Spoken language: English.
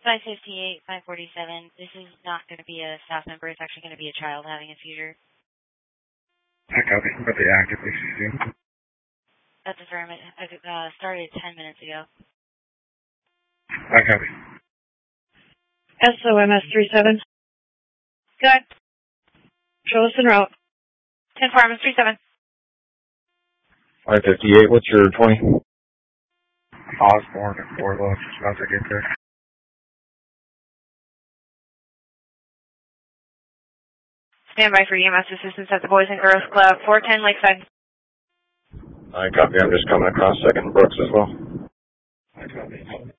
558, 547. This is not going to be a staff member. It's actually going to be a child having a seizure. I copy. About the actively seizing. That's affirmative. I started 10 minutes ago. I copy. SOMS 37. Good. Show us en route. 10 Farmers 37. 558, what's your 20? Osborne at 4 left. About to get there. Stand by for EMS assistance at the Boys and Girls Club, 410 Lakeside. I copy. I'm just coming across 2nd Brooks as well. I copy.